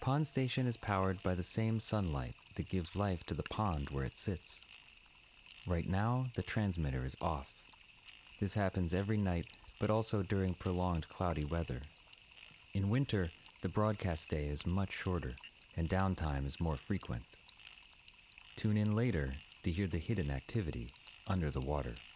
pond station is powered by the same sunlight that gives life to the pond where it sits. Right now, the transmitter is off. This happens every night, but also during prolonged cloudy weather. In winter, the broadcast day is much shorter, and downtime is more frequent. Tune in later to hear the hidden activity under the water.